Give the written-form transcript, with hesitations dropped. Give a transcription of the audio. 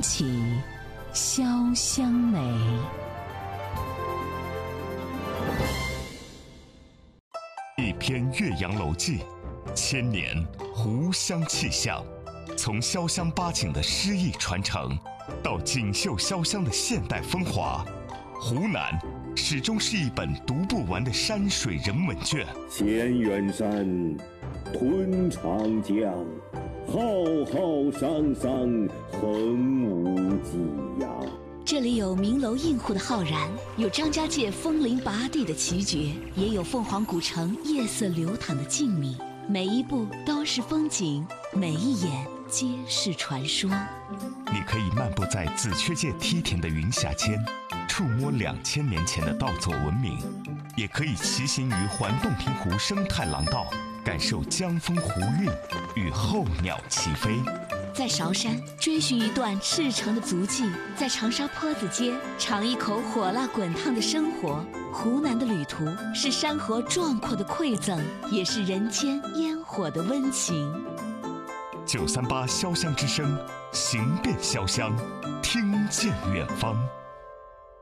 起潇湘美。 一篇《岳阳楼记》，千年湖湘气象。从潇湘八景的诗意传承，到锦绣潇湘的现代风华，湖南始终是一本读不完的山水人文卷。 千远山，吞长江，浩浩汤汤，横无际呀。 这里有名楼映户的浩然，有张家界枫林拔地的奇绝，也有凤凰古城夜色流淌的静谧。每一步都是风景，每一眼皆是传说。 你可以漫步在紫雀界梯田的云霞间，触摸2000年前的稻作文明；也可以骑行于环洞庭湖生态廊道，感受江风湖韵与候鸟齐飞。 在韶山追寻一段赤诚的足迹，在长沙坡子街尝一口火辣滚烫的生活。湖南的旅途是山河壮阔的馈赠，也是人间烟火的温情。 938潇湘之声，行遍潇湘，听见远方。